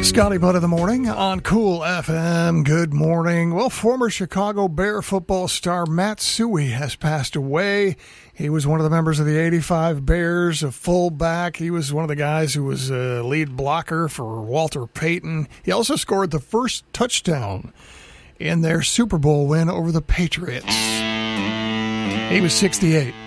Scotty Butt of the morning on Cool FM. Good morning. Well, former Chicago Bear football star Matt Suhey has passed away. He was one of the members of the 85 Bears, a fullback. He was one of the guys who was a lead blocker for Walter Payton. He also scored the first touchdown in their Super Bowl win over the Patriots. He was 68.